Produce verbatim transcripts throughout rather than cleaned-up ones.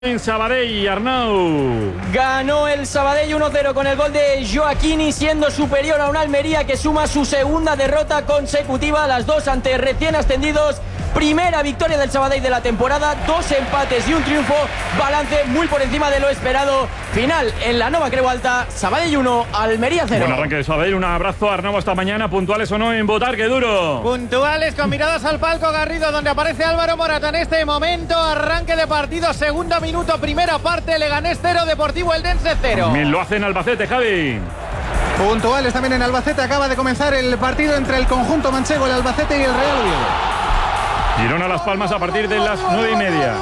En Sabadell, Arnau. Ganó el Sabadell uno cero con el gol de Joaquini, siendo superior a un Almería que suma su segunda derrota consecutiva, las dos ante recién ascendidos. Primera victoria del Sabadell de la temporada, dos empates y un triunfo, balance muy por encima de lo esperado. Final en la Nova Creu Alta, Sabadell uno, Almería cero. Buen arranque de Sabadell, un abrazo, Arnau, hasta mañana. Puntuales o no en Botarque, Duro. Puntuales, con miradas al palco Garrido, donde aparece Álvaro Morata en este momento. Arranque de partido, segundo minuto, primera parte, Leganés cero, Deportivo Eldense cero. También lo hace en Albacete, Javi. Puntuales también en Albacete, acaba de comenzar el partido entre el conjunto manchego, el Albacete y el Real Oviedo. Girona Las Palmas a partir de las nueve y media.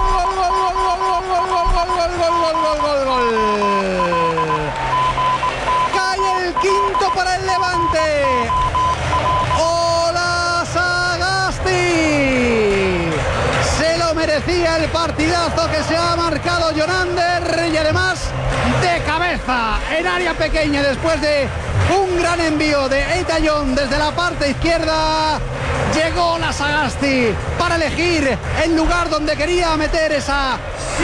Cae el quinto para el Levante. ¡Hola, Sagasti! Se lo merecía el partidazo que se ha marcado Jonander, y además de cabeza en área pequeña después de un gran envío de Eitayón desde la parte izquierda. Llegó la Sagasti para elegir el lugar donde quería meter esa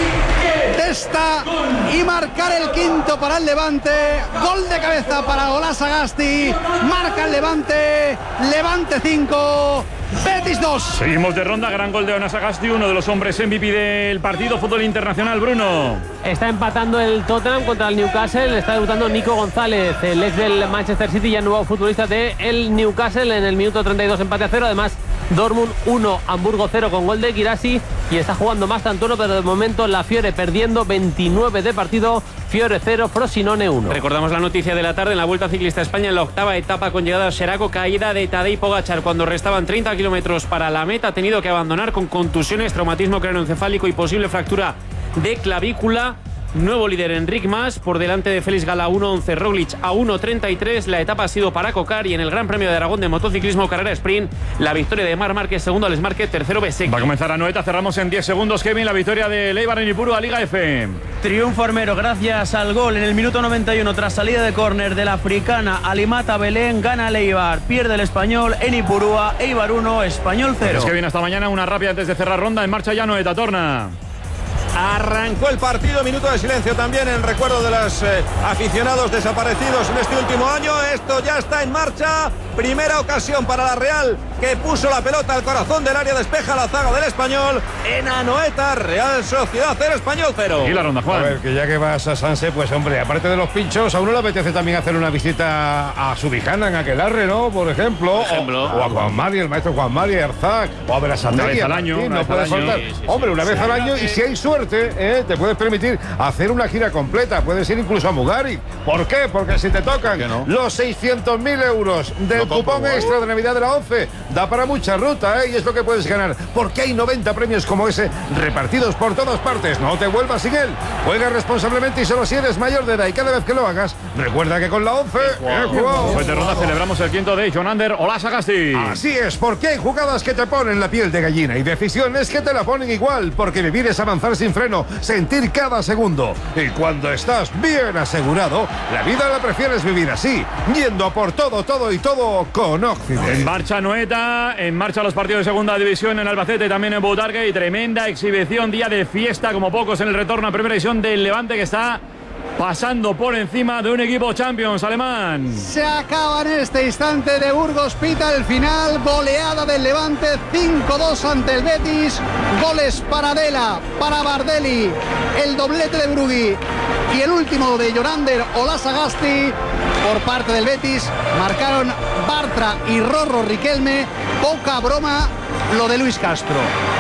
testa y marcar el quinto para el Levante. Gol de cabeza para Ola Sagasti. Marca el Levante. Levante cinco, Betis dos. Seguimos de ronda, gran gol de Ola Sagasti, uno de los hombres M V P del partido. Fútbol internacional, Bruno. Está empatando el Tottenham contra el Newcastle. Está debutando Nico González, el ex del Manchester City y el nuevo futbolista del Newcastle, en el minuto treinta y dos, empate a cero. Además, Dortmund uno, Hamburgo cero con gol de Guirassy, y está jugando más Santoro, pero de momento la Fiore perdiendo veintinueve de partido. Fiore cero, Frosinone uno. Recordamos la noticia de la tarde en la Vuelta Ciclista a España, en la octava etapa con llegada a Xeraco, caída de Tadej Pogačar cuando restaban treinta kilómetros para la meta. Ha tenido que abandonar con contusiones, traumatismo craneoencefálico y posible fractura de clavícula. Nuevo líder Enric Mas, por delante de Félix Gala uno once, Roglic a uno treinta y tres. La etapa ha sido para Cocar, y en el Gran Premio de Aragón de motociclismo carrera sprint, la victoria de Marc Márquez, segundo Alex Márquez, tercero Besek. Va a comenzar Anoeta, cerramos en diez segundos, Kevin, la victoria de Eibar en Ipurúa, Liga F. Triunfo armero gracias al gol en el minuto noventa y uno tras salida de córner de la africana Alimata Belén. Gana el Eibar, pierde el Español en Ipurúa. Eibar uno, Español cero. Es Kevin, hasta mañana. Una rápida antes de cerrar ronda. En marcha ya Anoeta, torna. Arrancó el partido, minuto de silencio también en recuerdo de los eh, aficionados desaparecidos en este último año. Esto ya está en marcha. Primera ocasión para la Real, que puso la pelota al corazón del área, despeja la zaga del Español. En Anoeta, Real Sociedad cero, Español cero. Y la ronda, Juan. A ver, que ya que vas a Sanse, pues hombre, aparte de los pinchos, a uno le apetece también hacer una visita a Subijana, en Aquelarre, ¿no? Por ejemplo. Por ejemplo. O, o a Juan Mari, el maestro Juan Mari Arzac. O a Berasategui. Una vez al año. Sí, una no vez puedes al año. faltar. Sí, sí, sí. Hombre, una vez al año, y si hay suerte, ¿eh? Te puedes permitir hacer una gira completa. Puedes ir incluso a Mugaritz. ¿Por qué? Porque si te tocan no? los seiscientos mil euros del No cupón compro, extra de Navidad de la once, da para mucha ruta, ¿eh? Y es lo que puedes ganar, porque hay noventa premios como ese repartidos por todas partes. No te vuelvas sin él. Juega responsablemente y solo si eres mayor de edad, y cada vez que lo hagas, recuerda que con la once he jugado. Pues de ronda celebramos el quinto de Jonander, Ola Sagasti. Así es, porque hay jugadas que te ponen la piel de gallina y decisiones que te la ponen igual, porque vivir es avanzar sin freno, sentir cada segundo. Y cuando estás bien asegurado, la vida la prefieres vivir así, yendo a por todo, todo y todo con Occident. En marcha Anoeta, en marcha los partidos de segunda división en Albacete, también en Botarque, y tremenda exhibición, día de fiesta como pocos en el retorno a primera división del Levante, que está pasando por encima de un equipo Champions alemán. Se acaba en este instante de Burgos, pita el final, goleada del Levante cinco dos ante el Betis, goles para Dela, para Bardelli, el doblete de Brugui y el último de Jonander, Ola Sagasti. Por parte del Betis marcaron Bartra y Rorro Riquelme. Poca broma lo de Luis Castro.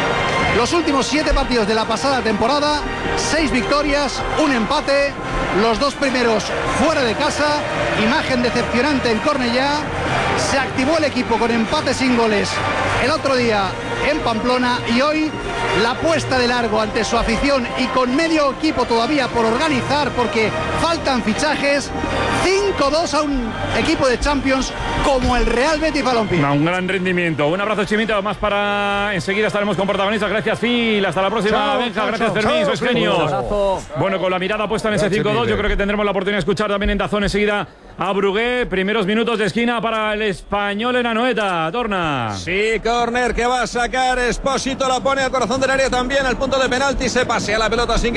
Los últimos siete partidos de la pasada temporada, seis victorias, un empate, los dos primeros fuera de casa, imagen decepcionante en Cornellá. Se activó el equipo con empate sin goles el otro día en Pamplona, y hoy la puesta de largo ante su afición y con medio equipo todavía por organizar porque faltan fichajes. cinco dos a un equipo de Champions como el Real Betis Balompié. Un gran rendimiento. Un abrazo, Chimito. Más para enseguida estaremos con protagonistas. Gracias, Phil. Hasta la próxima, Chao, Benja. chao, Gracias, chao, Fermín. chao, Sois genios. chao. Bueno, con la mirada puesta en ese cinco dos, yo creo que tendremos la oportunidad de escuchar también en Dazón enseguida a Brugué. Primeros minutos de esquina para el español en Anoeta. Torna. Sí, córner que va a sacar Espósito, la pone al corazón del área también, al punto de penalti, se pasea la pelota sin que